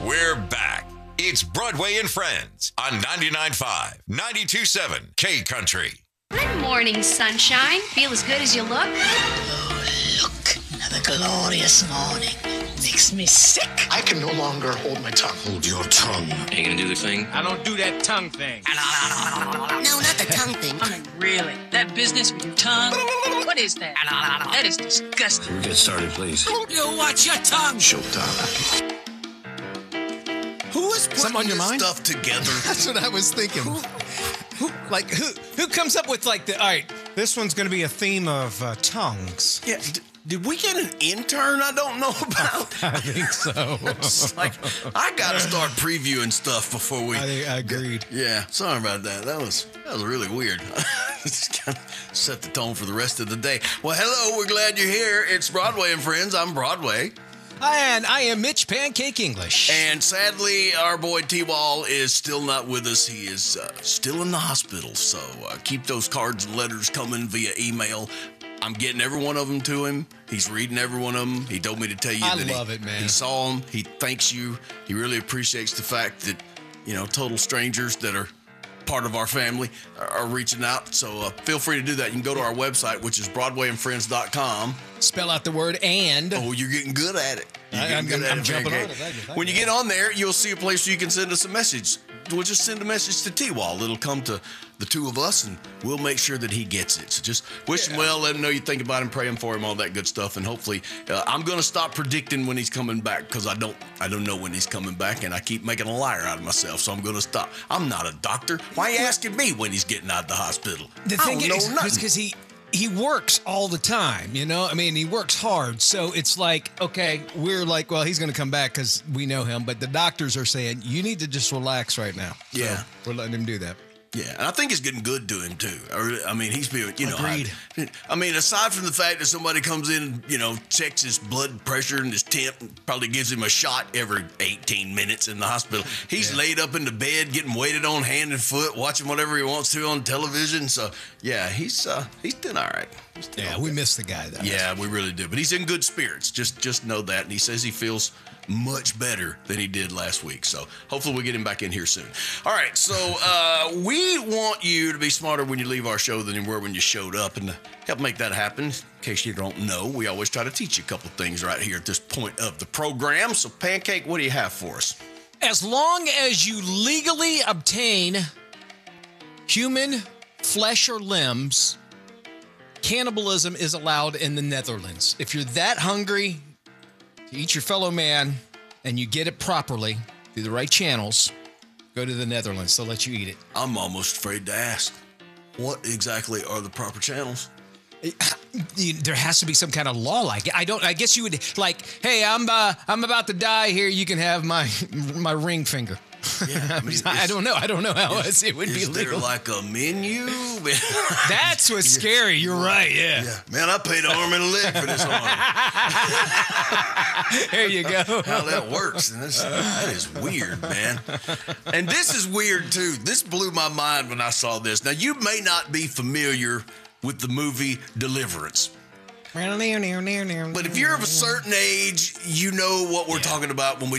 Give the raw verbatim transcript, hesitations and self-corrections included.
We're back. It's Broadway and Friends on ninety-nine point five, ninety-two point seven K Country. Good morning, sunshine. Feel as good as you look? Oh, look. Another glorious morning. Makes me sick. I can no longer hold my tongue. Hold your tongue. Are you gonna do the thing? I don't do that tongue thing. No, not the tongue thing. I mean, really? That business with your tongue? What is that? That is disgusting. Can we get started, please? You watch your tongue. Showtime. Who is putting Something on your this mind? stuff together? That's what I was thinking. Who, who, like, who who comes up with, like, the, all right, this one's going to be a theme of uh, tongues. Yeah, d- did we get an intern I don't know about? I think so. It's like, I got to start previewing stuff before we... I, I agreed. Yeah, sorry about that. That was that was really weird. Just kind of set the tone for the rest of the day. Well, hello, we're glad you're here. It's Broadway and Friends. I'm Broadway. And I am Mitch Pancake English. And sadly, our boy T-Wall is still not with us. He is uh, still in the hospital. So uh, keep those cards and letters coming via email. I'm getting every one of them to him. He's reading every one of them. He told me to tell you I that love he, it, man. he saw them. He thanks you. He really appreciates the fact that, you know, total strangers that are part of our family are, are reaching out. So uh, feel free to do that. You can go to our website, which is broadway and friends dot com. Spell out the word and. Oh, you're getting good at it. You're I- getting I'm- good at I'm it, jumping Pancake. on it. Thank you, thank When you you. get on there, you'll see a place where you can send us a message. We'll just send a message to T-Wall. It'll come to the two of us, and we'll make sure that he gets it. So just wish him well, let him know you think about him, praying for him, all that good stuff. And hopefully, uh, I'm going to stop predicting when he's coming back because I don't, I don't know when he's coming back, and I keep making a liar out of myself. So I'm going to stop. I'm not a doctor. Why are you asking me when he's getting out of the hospital? The I thing don't know is, nothing. because he he works all the time, you know. I mean, he works hard, so it's like, okay, we're like, well, he's going to come back because we know him, but the doctors are saying you need to just relax right now. So Yeah. we're letting him do that. Yeah, and I think it's getting good to him too. I, really, I mean, he's been, you know, Agreed. I, I mean, aside from the fact that somebody comes in, and, you know, checks his blood pressure and his temp, and probably gives him a shot every eighteen minutes in the hospital. He's Yeah. laid up in the bed, getting waited on hand and foot, watching whatever he wants to on television. So yeah, he's uh, he's doing all right. He's doing Yeah, okay. we miss the guy though. Yeah, we really do. But he's in good spirits. Just just know that. And he says he feels much better than he did last week. So hopefully we'll get him back in here soon. All right. So uh, we want you to be smarter when you leave our show than you were when you showed up. And to help make that happen, in case you don't know, we always try to teach you a couple things right here at this point of the program. So Pancake, what do you have for us? As long as you legally obtain human flesh or limbs, cannibalism is allowed in the Netherlands. If you're that hungry to eat your fellow man and you get it properly through the right channels, go to the Netherlands. They'll let you eat it. I'm almost afraid to ask. What exactly are the proper channels? There has to be some kind of law like it. I don't. I guess you would like, hey, I'm uh, I'm about to die here. You can have my my ring finger. Yeah, I mean, I is- don't know. I don't know how else it would be Is there legal. like a menu? That's what's scary. You're right. Yeah. Yeah, man, I paid an arm and a leg for this arm. There you go. How that works. And that's, that is weird, man. And this is weird, too. This blew my mind when I saw this. Now, you may not be familiar with the movie Deliverance, but if you're of a certain age, you know what we're Yeah. talking about when we